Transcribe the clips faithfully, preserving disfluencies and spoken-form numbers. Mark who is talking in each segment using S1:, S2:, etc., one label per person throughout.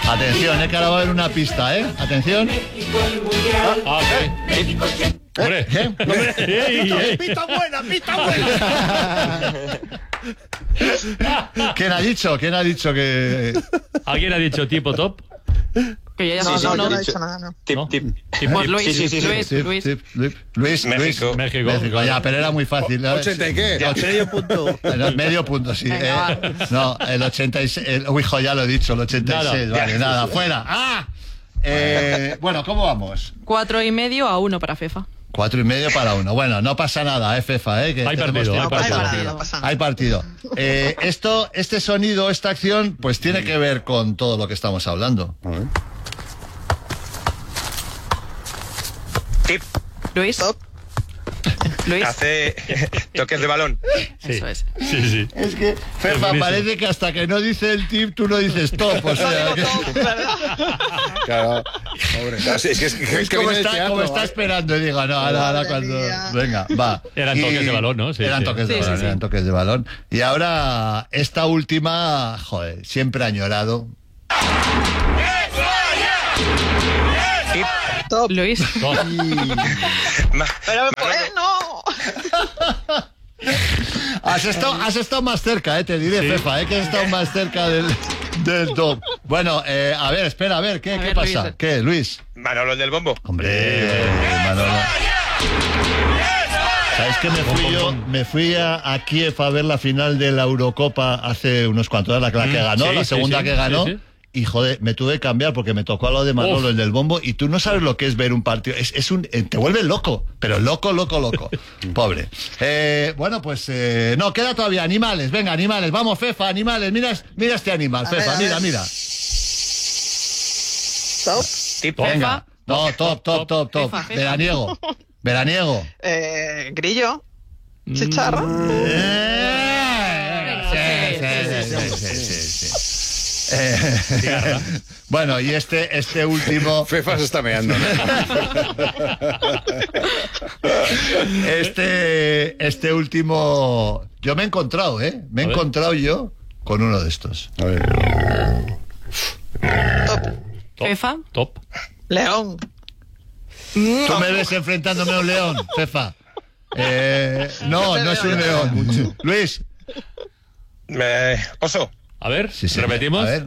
S1: Atención, es que ahora va a haber una pista, ¿eh? Atención.
S2: Ah, okay. Hombre,
S1: ¿Eh?
S2: hombre. Ey, ey.
S1: ¡Pista buena, pista buena! ¿Quién ha dicho? ¿Quién ha dicho que...?
S2: ¿Alguien ha dicho tipo top?
S3: Que ya
S4: No,
S3: sí,
S4: no,
S3: no,
S4: yo no
S3: no.
S4: he dicho nada, no.
S5: Tip,
S2: ¿No?
S5: tip.
S2: Tip,
S3: Pues
S2: tip.
S3: Luis,
S5: Sí, sí, sí, sí.
S3: Luis,
S1: Tip,
S3: Luis.
S1: tip, Luis, Luis,
S5: México.
S1: Luis.
S2: México.
S1: México, ya, pero era muy fácil.
S6: ¿ochenta y qué?
S1: Ocho-
S6: Medio punto.
S1: No, medio punto, sí.
S3: Venga,
S1: Eh, no, el ochenta y seis. El, uy, hijo, ya lo he dicho, el ochenta y seis.
S2: Nada.
S1: Vale, nada, fuera. ¡Ah! Eh, bueno, ¿cómo vamos?
S3: Cuatro y medio a uno para FIFA.
S1: Cuatro y medio para uno. Bueno, no pasa nada, eh, Fefa, eh. Que
S2: Hay
S1: tenemos
S2: partido,
S1: tiempo.
S2: hay
S4: Hay
S2: partido.
S4: partido, no pasa nada.
S1: Hay partido. Eh, esto, este sonido, esta acción, pues tiene que ver con todo lo que estamos hablando.
S5: Tip.
S3: Luis.
S4: Top.
S3: Luis.
S5: Hace toques de balón.
S2: Sí.
S3: Eso es.
S2: Sí, sí.
S1: Es que, Fefa,
S2: buenísimo.
S1: parece que hasta que no dice el tip, tú no dices top. O sea, que-
S6: Claro, pobre. Claro, sí, es que es, que,
S1: es
S6: es que
S1: como
S6: viene del
S1: está,
S6: teatro,
S1: como está
S6: ¿vale?
S1: esperando y digo, no, ahora, ahora
S4: Madre
S1: cuando...
S4: mía.
S1: Venga, va.
S2: Eran toques de balón, ¿no? Sí,
S1: eran
S2: sí.
S1: toques de
S3: Sí,
S1: balón,
S3: sí, sí.
S1: eran toques de balón. Y ahora, esta última, joder, siempre añorado.
S5: Tip.
S4: Top.
S3: Luis.
S2: Top.
S5: Ma-
S4: Pero,
S5: Marruecos.
S4: eh, no.
S1: Has estado, has estado más cerca, eh, te diré,
S2: Sí.
S1: Fefa, eh, que has estado más cerca del, del top. Bueno, eh, a ver, espera, a ver, ¿qué,
S3: A
S1: qué
S3: ver,
S1: pasa?
S3: Luis.
S1: ¿Qué, Luis?
S5: Manolo del bombo.
S1: Hombre, Manolo. ¿Sabes que me fui yo? Me fui a, a Kiev a ver la final de la Eurocopa hace unos cuantos años, la, la que
S2: Mm,
S1: ganó,
S2: sí,
S1: la
S2: sí,
S1: segunda
S2: sí,
S1: que ganó.
S2: sí, sí.
S1: Y joder, me tuve que cambiar porque me tocó a lo de Manolo,
S2: Uf.
S1: el del bombo, y tú no sabes lo que es ver un partido. Es, es un, eh, te vuelve loco, pero loco, loco, loco. Pobre. Eh, bueno, pues eh, no, queda todavía animales. Venga, animales, vamos, Fefa, animales. Mira, mira este animal,
S4: A ver,
S1: Fefa,
S4: a
S1: mira,
S4: ver.
S1: mira.
S4: Top.
S5: Tip.
S1: Venga. No, top, top, top, top.
S3: Fefa, Fefa.
S1: Veraniego. Veraniego.
S4: Eh, grillo. Chicharra.
S1: Eh, sí, sí, sí, sí, sí, sí. Eh, bueno, y este, este último,
S6: Fefa se está meando.
S1: este, este último, yo me he encontrado, ¿eh? Me he
S2: A ver.
S1: encontrado yo con uno de estos.
S6: A ver.
S5: Top.
S2: Top.
S3: Fefa.
S2: Top.
S4: León.
S1: Tú me ves enfrentándome a un león, Fefa. Eh, no, no es un león. Luis.
S5: Eh, oso.
S2: A ver,
S1: Sí, sí,
S2: repetimos.
S1: A ver.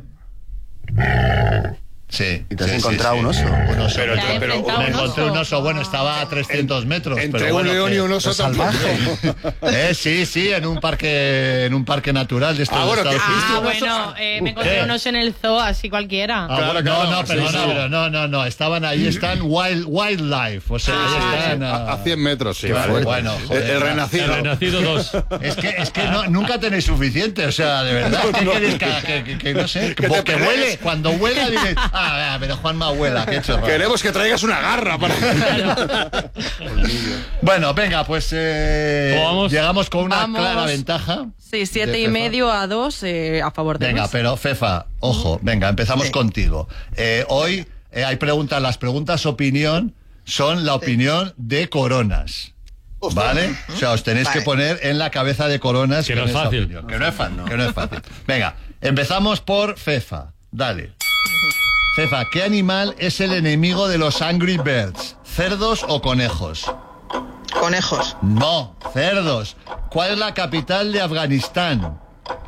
S1: Sí.
S7: ¿Y te has
S1: sí, sí,
S7: encontrado
S1: sí.
S7: un oso?
S1: Un oso.
S5: Pero-
S3: ¿Te has
S5: pero-
S3: enfrentado a
S1: Me
S3: un
S1: encontré
S3: oso?
S1: un oso, bueno, estaba a trescientos metros.
S6: Entre
S1: pero
S6: un
S1: bueno,
S6: león
S1: que-
S6: y un oso
S1: salvaje.
S6: tampoco.
S1: Eh, sí, sí, en un parque, en un parque natural de estos
S6: Ah,
S1: de
S6: bueno,
S1: Estados
S6: que-
S1: Unidos.
S3: Ah, bueno, eh, me encontré
S1: ¿Qué?
S3: unos en el zoo, así cualquiera.
S1: Ah,
S6: Claro,
S1: bueno,
S6: claro,
S1: no, no,
S6: sí,
S1: perdona,
S6: sí.
S1: pero no, no, no, estaban ahí, están wild, wildlife, o sea, ahí
S3: Ah,
S1: están.
S6: A,
S1: ah,
S6: a cien metros, sí.
S1: Claro,
S6: fuerte.
S1: bueno,
S6: el,
S1: joder,
S6: el
S1: claro.
S6: renacido.
S2: El renacido dos.
S1: Es que, es que no, nunca tenéis suficiente, o sea, de verdad, ¿qué queréis que, que, que- que no sé, que,
S6: te
S1: que
S6: pelees.
S1: huele, cuando huela diréis, ah, vea, pero Juanma huela, qué chorro.
S6: Queremos que traigas una garra para...
S1: Bueno, venga, pues eh,
S2: ¿Cómo vamos?
S1: llegamos con una
S3: Vamos.
S1: clara ventaja.
S3: Sí, siete
S1: de
S3: y
S1: Fefa.
S3: medio a dos eh, a favor de
S1: Venga,
S3: Luis.
S1: pero Fefa, ojo, venga, empezamos
S4: Sí.
S1: contigo. Eh, hoy eh, hay preguntas, las preguntas opinión son la opinión de Coronas. ¿Vale? O sea, os tenéis
S4: Vale.
S1: que poner en la cabeza de Coronas.
S2: Que no
S1: con
S2: es
S1: esa
S2: fácil.
S1: opinión. Que no es fácil, que no es fácil. Venga, empezamos por Fefa. Dale. Fefa, ¿qué animal es el enemigo de los Angry Birds? ¿Cerdos o conejos?
S4: Conejos.
S1: No, cerdos. ¿Cuál es la capital de Afganistán?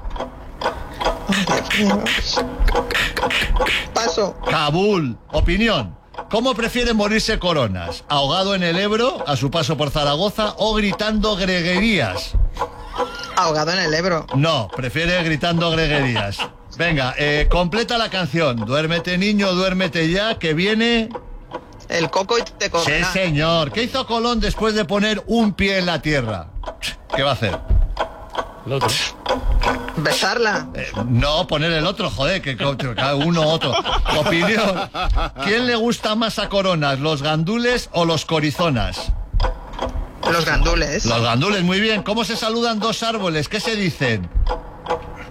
S4: Paso.
S1: Kabul. Opinión. ¿Cómo prefiere morirse Coronas? ¿Ahogado en el Ebro, a su paso por Zaragoza, o gritando greguerías?
S4: Ahogado en el Ebro.
S1: No, prefiere gritando greguerías. Venga, eh, completa la canción. Duérmete, niño, duérmete ya, que viene...
S4: El coco y te
S1: Sí,
S4: comerá.
S1: señor. ¿Qué hizo Colón después de poner un pie en la tierra? ¿Qué va a hacer?
S2: El otro.
S4: Besarla.
S1: Eh, no, poner el otro, joder, que co- cada uno otro. Opinión. ¿Quién le gusta más a Coronas, los gandules o los corizonas?
S4: Los gandules.
S1: Los gandules, muy bien. ¿Cómo se saludan dos árboles? ¿Qué se dicen?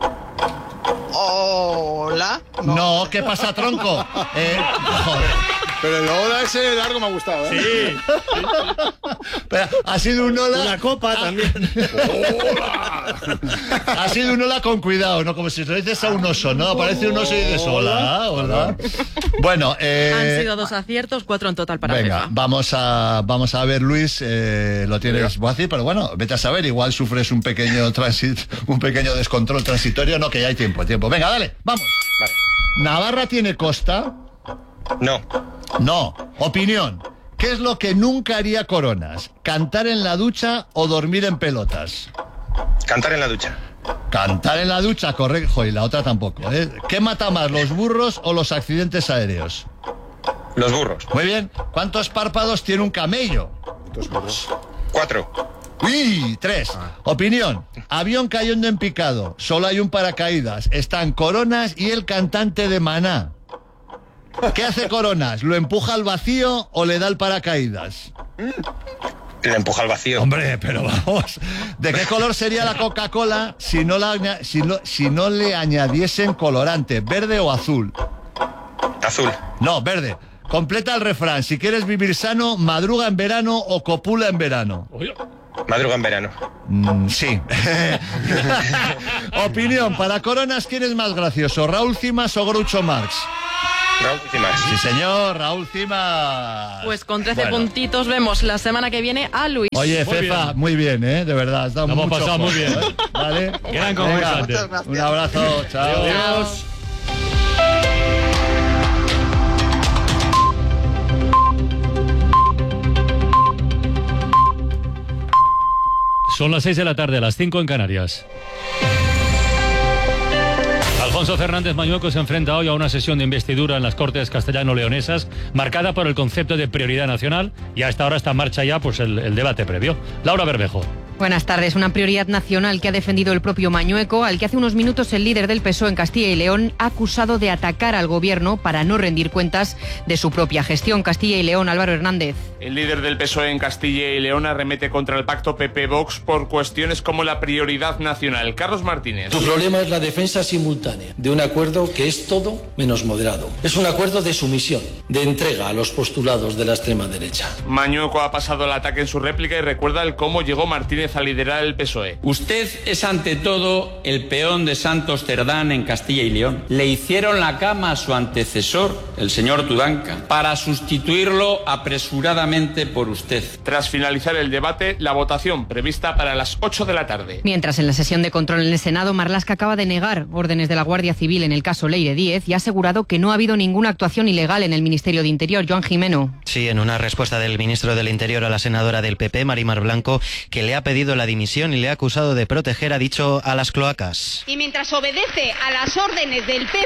S4: Hola.
S1: No, ¿qué pasa, tronco? Eh, joder.
S6: Pero el hola ese largo me ha gustado, ¿eh?
S2: Sí.
S1: Pero ha sido un hola.
S7: Una copa también.
S1: Ha sido un hola con cuidado, ¿no? Como si le dices a un oso, ¿no? Aparece un oso y dices hola, hola. Bueno, eh.
S3: Han sido dos aciertos, cuatro en total para
S1: Venga,
S3: FIFA.
S1: vamos a, vamos a ver, Luis, eh, lo tienes fácil, pero bueno, vete a saber, igual sufres un pequeño transit, un pequeño descontrol transitorio, no, que ya hay tiempo, tiempo. Venga, dale, vamos.
S5: Vale.
S1: ¿Navarra tiene costa?
S5: No.
S1: No. Opinión. ¿Qué es lo que nunca haría Coronas? ¿Cantar en la ducha o dormir en pelotas?
S5: Cantar en la ducha.
S1: Cantar en la ducha, correcto. Y la otra tampoco, ¿eh? ¿Qué mata más, los burros o los accidentes aéreos?
S5: Los burros.
S1: Muy bien. ¿Cuántos párpados tiene un camello?
S6: Dos burros.
S5: Cuatro.
S1: ¡Uy! Tres. Opinión. Avión cayendo en picado. Solo hay un paracaídas. Están Coronas y el cantante de Maná. ¿Qué hace Coronas? ¿Lo empuja al vacío o le da el paracaídas?
S5: Le empuja al vacío.
S1: Hombre, pero vamos. ¿De qué color sería la Coca-Cola si no, la, aña- si, no, si no le añadiesen colorante? ¿Verde o azul?
S5: Azul.
S1: No, verde. Completa el refrán. Si quieres vivir sano, madruga en verano o copula en verano.
S2: Oye,
S5: Madruga en verano.
S1: Mm, sí. Opinión. Para Coronas, ¿quién es más gracioso? ¿Raúl Cimas o Groucho Marx?
S5: Raúl Cimas.
S1: Sí, señor. Raúl Cimas.
S3: Pues con trece
S1: Bueno.
S3: puntitos vemos la semana que viene a Luis.
S1: Oye,
S2: Muy
S1: Fefa,
S2: bien.
S1: muy bien, ¿eh? De verdad, has dado
S2: Lo hemos
S1: mucho
S2: pasado muy
S1: juego,
S2: bien.
S1: ¿eh? ¿Vale?
S2: Gran
S1: Venga,
S2: concursante.
S4: Muchas gracias.
S1: un abrazo, chao.
S2: Adiós. Son las seis de la tarde, las cinco en Canarias. Alfonso Fernández Mañueco se enfrenta hoy a una sesión de investidura en las Cortes castellano-leonesas marcada por el concepto de prioridad nacional, y a esta hora está en marcha ya pues el, el debate previo. Laura Bermejo.
S8: Buenas tardes. Una prioridad nacional que ha defendido el propio Mañueco, al que hace unos minutos el líder del P S O E en Castilla y León ha acusado de atacar al gobierno para no rendir cuentas de su propia gestión. Castilla y León, Álvaro Hernández.
S9: El líder del P S O E en Castilla y León arremete contra el pacto P P-Vox por cuestiones como la prioridad nacional. Carlos Martínez.
S10: Tu problema es la defensa simultánea de un acuerdo que es todo menos moderado. Es un acuerdo de sumisión, de entrega a los postulados de la extrema derecha.
S9: Mañueco ha pasado el ataque en su réplica y recuerda el cómo llegó Martínez a liderar el P S O E.
S11: Usted es ante todo el peón de Santos Cerdán en Castilla y León. Le hicieron la cama a su antecesor, el señor Tudanca, para sustituirlo apresuradamente por usted.
S9: Tras finalizar el debate, la votación prevista para las ocho de la tarde.
S8: Mientras, en la sesión de control en el Senado, Marlaska acaba de negar órdenes de la Guardia Civil en el caso Leire Díez y ha asegurado que no ha habido ninguna actuación ilegal en el Ministerio de Interior. Joan Jimeno.
S12: Sí, en una respuesta del ministro del Interior a la senadora del P P, Marimar Blanco, que le ha pedido la dimisión y le ha acusado de proteger, ha dicho, a las cloacas.
S13: Y mientras obedece a las órdenes del P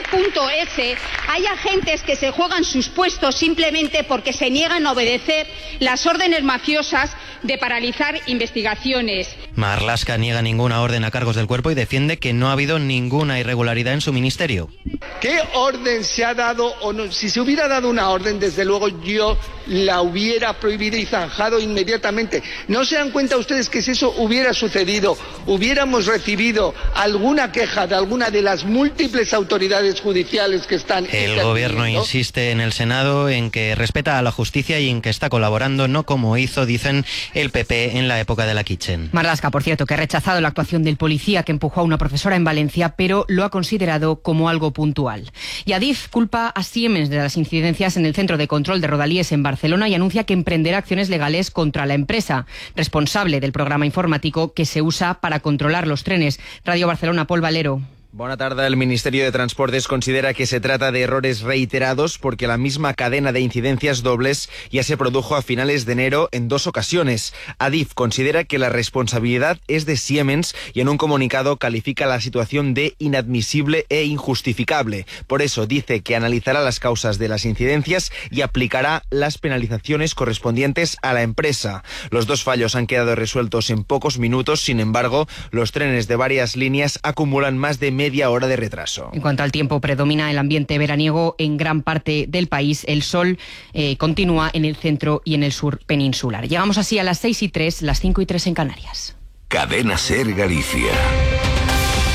S13: S, hay agentes que se juegan sus puestos simplemente porque se niegan a obedecer las órdenes mafiosas de paralizar investigaciones.
S12: Marlaska niega ninguna orden a cargos del cuerpo y defiende que no ha habido ninguna irregularidad en su ministerio.
S14: ¿Qué orden se ha dado o no? Si se hubiera dado una orden, desde luego yo la hubiera prohibido y zanjado inmediatamente. ¿No se dan cuenta ustedes que si eso hubiera sucedido, hubiéramos recibido alguna queja de alguna de las múltiples autoridades judiciales que están...
S12: El gobierno insiste en el Senado en que respeta a la justicia y en que está colaborando, no como hizo, dicen, el P P en la época de la Kitchen.
S8: Marlaska, por cierto, que ha rechazado la actuación del policía que empujó a una profesora en Valencia, pero lo ha considerado como algo puntual. Y Adif culpa a Siemens de las incidencias en el centro de control de Rodalies en Barcelona y anuncia que emprenderá acciones legales contra la empresa responsable del programa informático que se usa para controlar los trenes. Radio Barcelona, Pol Valero.
S15: Bona tarda. El Ministerio de Transportes considera que se trata de errores reiterados porque la misma cadena de incidencias dobles ya se produjo a finales de enero en dos ocasiones. Adif considera que la responsabilidad es de Siemens y en un comunicado califica la situación de inadmisible e injustificable. Por eso dice que analizará las causas de las incidencias y aplicará las penalizaciones correspondientes a la empresa. Los dos fallos han quedado resueltos en pocos minutos. Sin embargo, los trenes de varias líneas acumulan más de media hora de retraso.
S8: En cuanto al tiempo, predomina el ambiente veraniego en gran parte del país. El sol eh, continúa en el centro y en el sur peninsular. Llegamos así a las seis y tres, las cinco y tres en Canarias.
S16: Cadena Ser Galicia.
S2: El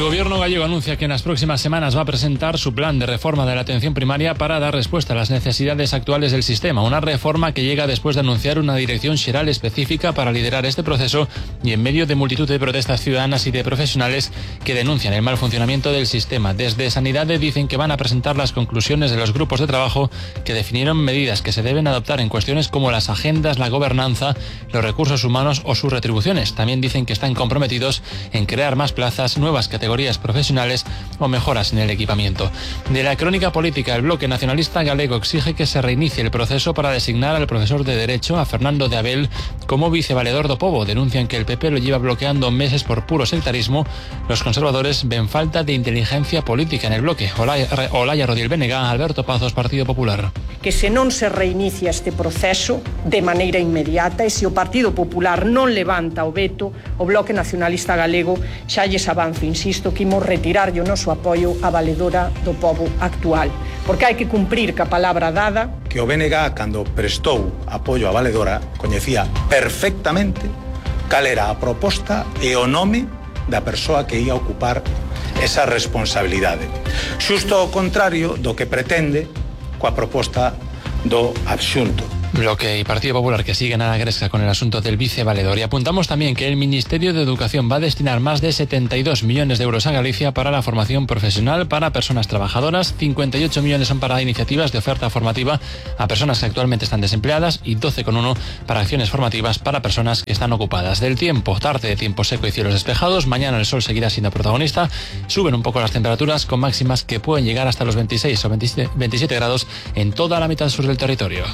S7: gobierno gallego anuncia que en las próximas semanas va a presentar su plan de reforma de la atención primaria para dar respuesta a las necesidades actuales del sistema. Una reforma que llega después de anunciar una dirección xeral específica para liderar este proceso y en medio de multitud de protestas ciudadanas y de profesionales que denuncian el mal funcionamiento del sistema. Desde Sanidad dicen que van a presentar las conclusiones de los grupos de trabajo que definieron medidas que se deben adoptar en cuestiones como las agendas, la gobernanza, los recursos humanos o sus retribuciones. También dicen que están comprometidos en crear más plazas, nuevas categorías profesionales o mejoras en el equipamiento. De la crónica política, el bloque nacionalista galego exige que se reinicie el proceso para designar al profesor de Derecho, a Fernando de Abel, como vicevaledor do Pobo. Denuncian que el P P lo lleva bloqueando meses por puro sectarismo. Los conservadores ven falta de inteligencia política en el bloque. Olaya, Olaya Rodil Benega, Alberto Pazos, Partido Popular.
S16: Que se non se reinicia este proceso de maneira inmediata e se o Partido Popular non levanta o veto, o Bloque Nacionalista Galego xa lles avanzo, insisto, que imos retirarlle o noso apoio á valedora do pobo actual, porque hai que cumprir ca palabra dada.
S17: Que o B N G, cando prestou apoio á valedora, coñecía perfectamente cal era a proposta e o nome da persoa que ia ocupar esa responsabilidade. Xusto ao contrario do que pretende coa proposta do adxunto.
S7: Bloque y Partido Popular que siguen a la gresca con el asunto del vicevaledor. Y apuntamos también que el Ministerio de Educación va a destinar más de setenta y dos millones de euros a Galicia para la formación profesional para personas trabajadoras. cincuenta y ocho millones son para iniciativas de oferta formativa a personas que actualmente están desempleadas y doce coma uno para acciones formativas para personas que están ocupadas. Del tiempo, tarde de tiempo seco y cielos despejados. Mañana el sol seguirá siendo protagonista. Suben un poco las temperaturas con máximas que pueden llegar hasta los veintiséis o veintisiete grados en toda la mitad sur del territorio.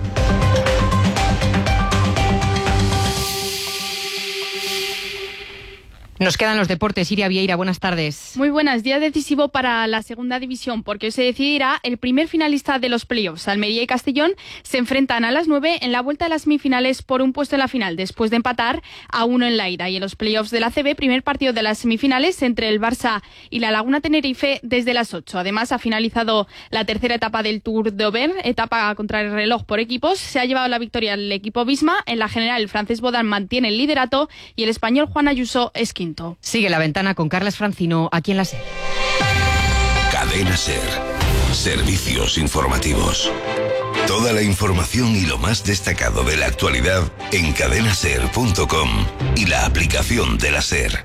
S8: Nos quedan los deportes. Iria Vieira, buenas tardes.
S18: Muy buenas. Día decisivo para la segunda división porque hoy se decidirá el primer finalista de los playoffs. Almería y Castellón se enfrentan a las nueve en la vuelta de las semifinales por un puesto en la final, después de empatar a uno en la ida. Y en los playoffs de la A C B, primer partido de las semifinales entre el Barça y la Laguna Tenerife desde las ocho. Además, ha finalizado la tercera etapa del Tour de Auvergne, etapa contra el reloj por equipos. Se ha llevado la victoria el equipo Visma. En la general, el francés Bodán mantiene el liderato y el español Juan Ayuso es quinto.
S8: Sigue la ventana con Carles Francino aquí en la SER.
S19: Cadena SER. Servicios informativos. Toda la información y lo más destacado de la actualidad en cadena ser punto com y la aplicación de la SER.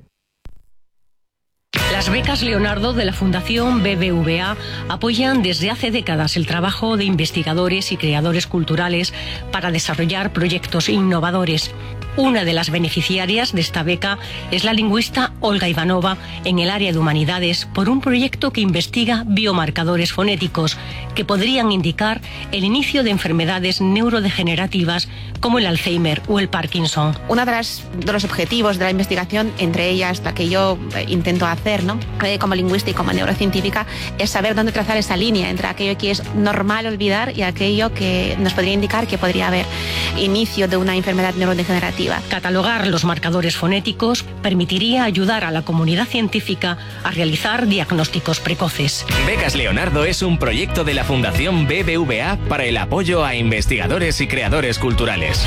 S20: Las becas Leonardo de la Fundación B B V A apoyan desde hace décadas el trabajo de investigadores y creadores culturales para desarrollar proyectos innovadores. Una de las beneficiarias de esta beca es la lingüista Olga Ivanova en el área de humanidades por un proyecto que investiga biomarcadores fonéticos que podrían indicar el inicio de enfermedades neurodegenerativas como el Alzheimer o el Parkinson.
S21: Uno de, de los objetivos de la investigación, entre ellas la que yo intento hacer, ¿no? eh, como lingüista y como neurocientífica, es saber dónde trazar esa línea entre aquello que es normal olvidar y aquello que nos podría indicar que podría haber inicio de una enfermedad neurodegenerativa.
S20: Catalogar los marcadores fonéticos permitiría ayudar a la comunidad científica a realizar diagnósticos precoces.
S22: Becas Leonardo es un proyecto de la Fundación B B V A para el apoyo a investigadores y creadores culturales.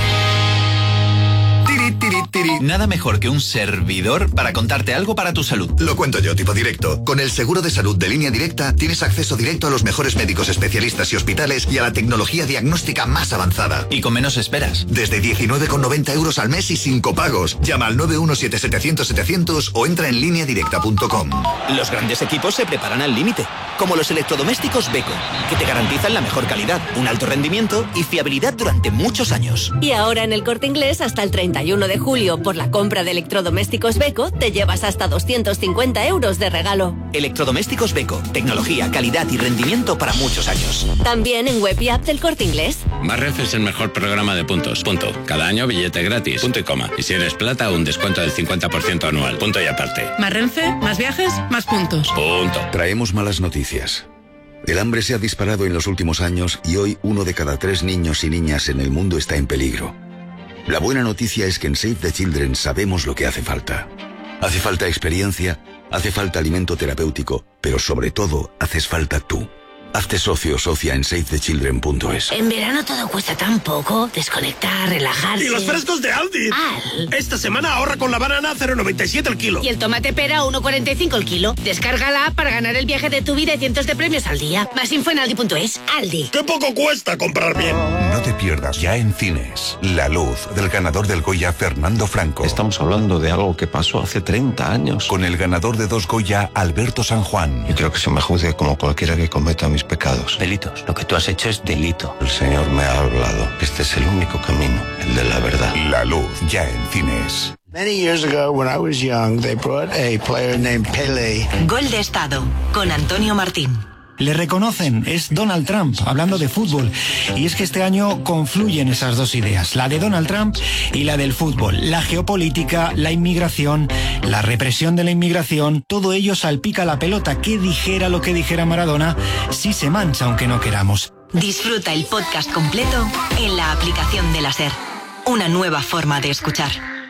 S23: Tiri, tiri, tiri. Nada mejor que un servidor para contarte algo para tu salud.
S24: Lo cuento yo, tipo directo. Con el seguro de salud de Línea Directa tienes acceso directo a los mejores médicos especialistas y hospitales y a la tecnología diagnóstica más avanzada.
S23: Y con menos esperas.
S24: Desde diecinueve con noventa euros al mes y sin copagos. Llama al nueve uno siete setecientos setecientos o entra en línea directa punto com.
S23: Los grandes equipos se preparan al límite, como los electrodomésticos Beko, que te garantizan la mejor calidad, un alto rendimiento y fiabilidad durante muchos años.
S25: Y ahora en el Corte Inglés hasta el treinta y uno de julio, por la compra de electrodomésticos Beko, te llevas hasta doscientos cincuenta euros de regalo.
S23: Electrodomésticos Beko, tecnología, calidad y rendimiento para muchos años.
S25: También en web y app del Corte Inglés.
S26: Más Renfe es el mejor programa de puntos. Punto. Cada año billete gratis. Punto y coma. Y si eres plata, un descuento del cincuenta por ciento anual. Punto y aparte.
S27: Más Renfe, más viajes, más puntos.
S26: Punto.
S24: Traemos malas noticias. El hambre se ha disparado en los últimos años y hoy uno de cada tres niños y niñas en el mundo está en peligro. La buena noticia es que en Save the Children sabemos lo que hace falta. Hace falta experiencia, hace falta alimento terapéutico, pero sobre todo haces falta tú. Hazte socio o socia en save the children punto es.
S1: En verano todo cuesta tan poco. Desconectar, relajarse.
S3: ¡Y los frescos de Aldi!
S1: Al.
S3: Esta semana ahorra con la banana a cero coma noventa y siete el kilo.
S1: Y el tomate pera a uno coma cuarenta y cinco el kilo. Descarga la app para ganar el viaje de tu vida y cientos de premios al día. Más info en aldi punto es. Aldi.
S3: ¡Qué poco cuesta comprar bien!
S4: No te pierdas ya en cines La Luz, del ganador del Goya Fernando Franco.
S5: Estamos hablando de algo que pasó hace treinta años.
S4: Con el ganador de dos Goya, Alberto San Juan.
S5: Yo quiero que se me juzgue como cualquiera que cometa mis pecados.
S6: Delitos. Lo que tú has hecho es delito.
S5: El Señor me ha hablado. Este es el único camino, el de la verdad.
S4: La Luz, ya en cines.
S10: Many years ago, when I was young, they brought a player named Pele.
S11: Gol de Estado, con Antonio Martín.
S28: Le reconocen, es Donald Trump, hablando de fútbol. Y es que este año confluyen esas dos ideas, la de Donald Trump y la del fútbol. La geopolítica, la inmigración, la represión de la inmigración, todo ello salpica la pelota. Que dijera lo que dijera Maradona, sí se mancha aunque no queramos.
S11: Disfruta el podcast completo en la aplicación de la SER. Una nueva forma de escuchar.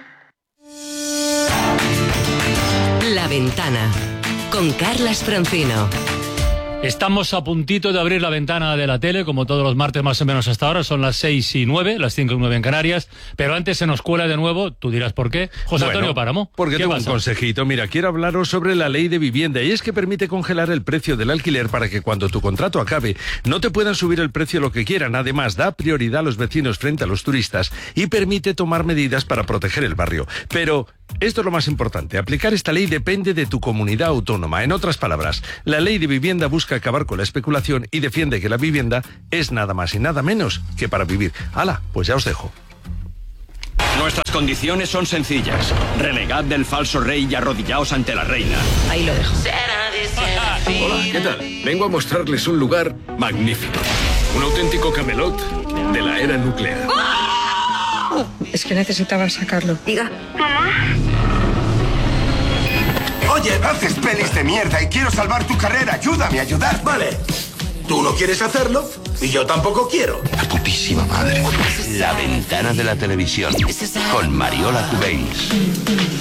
S25: La Ventana, con Carlas Francino.
S2: Estamos a puntito de abrir la ventana de la tele, como todos los martes más o menos hasta ahora, son las seis y nueve, las cinco y nueve en Canarias, pero antes se nos cuela de nuevo, tú dirás por qué, José
S29: bueno,
S2: Antonio Páramo.
S29: Porque
S2: ¿Qué
S29: tengo
S2: pasa?
S29: un consejito, mira, quiero hablaros sobre la ley de vivienda, y es que permite congelar el precio del alquiler para que cuando tu contrato acabe no te puedan subir el precio lo que quieran. Además, da prioridad a los vecinos frente a los turistas y permite tomar medidas para proteger el barrio. Pero esto es lo más importante, aplicar esta ley depende de tu comunidad autónoma. En otras palabras, la ley de vivienda busca acabar con la especulación y defiende que la vivienda es nada más y nada menos que para vivir. ¡Hala! Pues ya os dejo.
S30: Nuestras condiciones son sencillas. Renegad del falso rey y arrodillaos ante la reina.
S11: Ahí lo dejo.
S30: Hola, ¿qué tal? Vengo a mostrarles un lugar magnífico. Un auténtico Camelot de la era nuclear.
S16: Es que necesitaba sacarlo.
S11: Diga. Mamá.
S3: Oye, haces pelis de mierda y quiero salvar tu carrera. Ayúdame a ayudar. Vale. Tú no quieres hacerlo y yo tampoco quiero.
S5: La putísima madre.
S19: La Ventana de la Televisión, con Mariola Cubells.